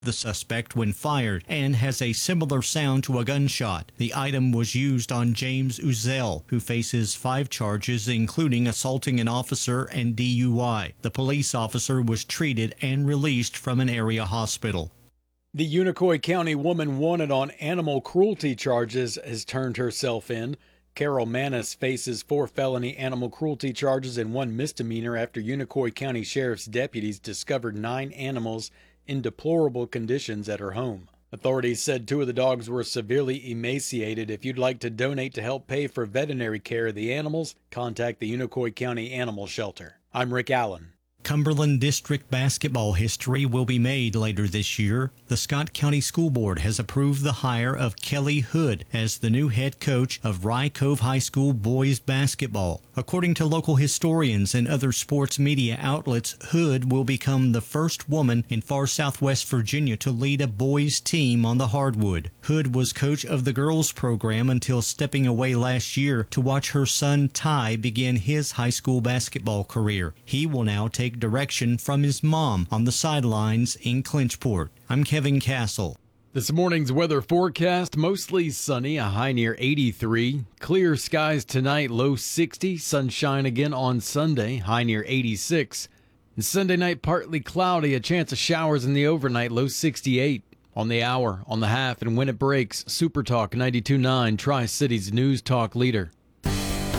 the suspect when fired and has a similar sound to a gunshot. The item was used on James Uzel, who faces 5 charges, including assaulting an officer and DUI. The police officer was treated and released from an area hospital. The Unicoi County woman wanted on animal cruelty charges has turned herself in. Carol Manis faces 4 felony animal cruelty charges and 1 misdemeanor after Unicoi County Sheriff's deputies discovered 9 animals in deplorable conditions at her home. Authorities said 2 of the dogs were severely emaciated. If you'd like to donate to help pay for veterinary care of the animals, contact the Unicoi County Animal Shelter. I'm Rick Allen. Cumberland District basketball history will be made later this year. The Scott County School Board has approved the hire of Kelly Hood as the new head coach of Rye Cove High School boys basketball. According to local historians and other sports media outlets, Hood will become the first woman in far southwest Virginia to lead a boys team on the hardwood. Hood was coach of the girls program until stepping away last year to watch her son Ty begin his high school basketball career. He will now take direction from his mom on the sidelines in Clinchport. I'm Kevin Castle. This morning's weather forecast, mostly sunny, a high near 83. Clear skies tonight, low 60. Sunshine again on Sunday, high near 86. And Sunday night, partly cloudy, a chance of showers in the overnight, low 68. On the hour, on the half, and when it breaks, Super Talk 92.9, Tri-Cities News Talk leader.